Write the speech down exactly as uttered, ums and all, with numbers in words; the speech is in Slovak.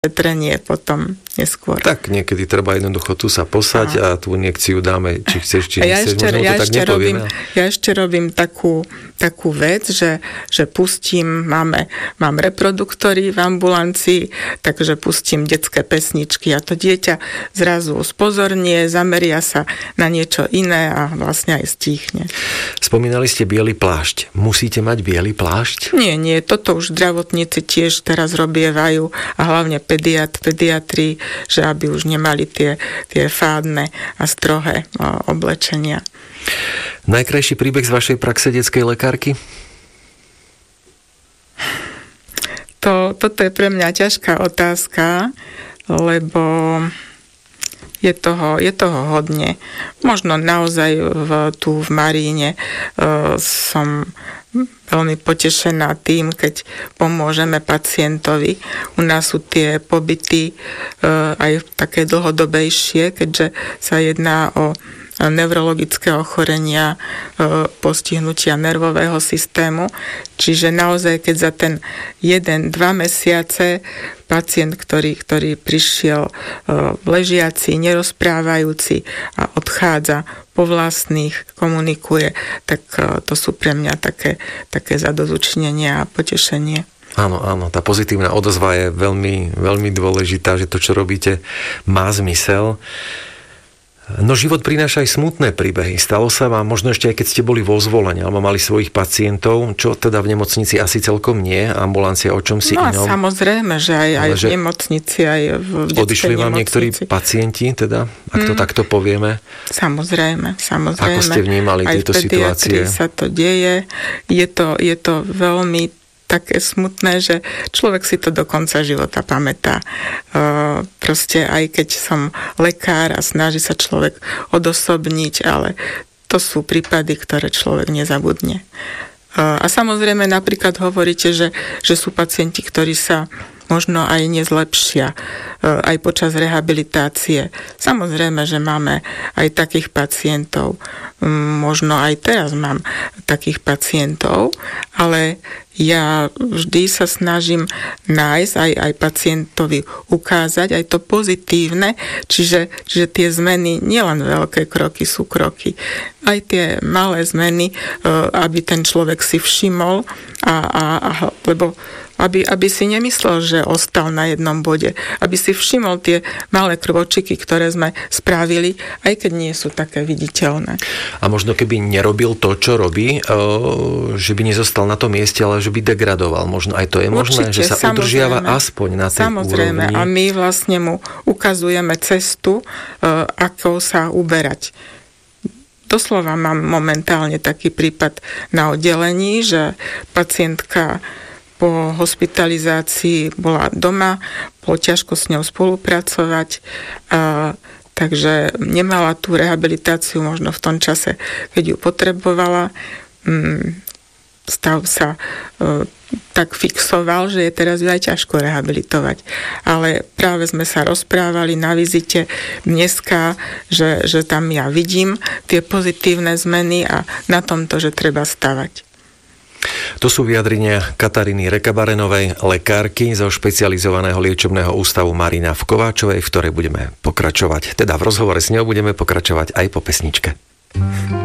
Petrenie potom neskôr. Tak niekedy treba jednoducho tu sa posať a, a tú injekciu dáme, či chceš, či ja nechceš, ešte, možno ja to tak ešte nepovieme. Robím, ja ešte robím takú, takú vec, že, že pustím, máme, mám reproduktory v ambulancii, takže pustím detské pesničky a to dieťa zrazu spozornie, zameria sa na niečo iné a vlastne aj stíchne. Spomínali ste biely plášť. Musíte mať biely plášť? Nie, nie, toto už zdravotníci tiež teraz robievajú a hlavne pediat, pediatri, že aby už nemali tie, tie fádne a strohé o, oblečenia. Najkrajší príbeh z vašej praxe detskej lekárky? To, toto je pre mňa ťažká otázka, lebo je toho, je toho hodne. Možno naozaj v, tu v Maríne uh, som veľmi potešená tým, keď pomôžeme pacientovi. U nás sú tie pobyty uh, aj také dlhodobejšie, keďže sa jedná o neurologické ochorenia, postihnutia nervového systému. Čiže naozaj, keď za ten jeden, dva mesiace pacient, ktorý, ktorý prišiel ležiaci, nerozprávajúci a odchádza po vlastných, komunikuje, tak to sú pre mňa také, také zadozučnenia a potešenie. Áno, áno, tá pozitívna odozva je veľmi, veľmi dôležitá, že to, čo robíte, má zmysel. No život prináša aj smutné príbehy. Stalo sa vám, možno ešte aj keď ste boli vo Zvolení, alebo mali svojich pacientov, čo teda v nemocnici asi celkom nie, ambulancia o čom si no, inom. No samozrejme, že aj, aj v nemocnici, aj v detskej odišli vám nemocnici. Niektorí pacienti, teda, ak to mm. takto povieme? Samozrejme, samozrejme. Ako ste vnímali aj tieto situácie? Aj v pediatrii sa to deje. Je to, je to veľmi také smutné, že človek si to do konca života pamätá. Uh, proste aj keď som lekár a snaží sa človek odosobniť, ale to sú prípady, ktoré človek nezabudne. Uh, a samozrejme napríklad hovoríte, že, že sú pacienti, ktorí sa možno aj nezlepšia aj počas rehabilitácie. Samozrejme, že máme aj takých pacientov. Možno aj teraz mám takých pacientov, ale ja vždy sa snažím nájsť aj, aj pacientovi ukázať aj to pozitívne, čiže, čiže tie zmeny, nielen veľké kroky sú kroky, aj tie malé zmeny, aby ten človek si všimol, a, a, a, lebo Aby, aby si nemyslel, že ostal na jednom bode. Aby si všimol tie malé krôčiky, ktoré sme spravili, aj keď nie sú také viditeľné. A možno keby nerobil to, čo robí, že by nezostal na tom mieste, ale že by degradoval. Možno aj to je možné, Určite, že sa udržiava aspoň na tej samozrejme, úrovni. A my vlastne mu ukazujeme cestu, ako sa uberať. Doslova mám momentálne taký prípad na oddelení, že pacientka po hospitalizácii bola doma, bolo ťažko s ňou spolupracovať, a, takže nemala tú rehabilitáciu možno v tom čase, keď ju potrebovala. Stav sa e, tak fixoval, že je teraz aj ťažko rehabilitovať. Ale práve sme sa rozprávali na vizite dneska, že, že tam ja vidím tie pozitívne zmeny a na tomto, že treba stavať. To sú vyjadrenia Kataríny Rekabarenovej, lekárky zo špecializovaného liečebného ústavu Marina v Kováčovej, v ktorej budeme pokračovať. Teda v rozhovore s ňou budeme pokračovať aj po pesničke.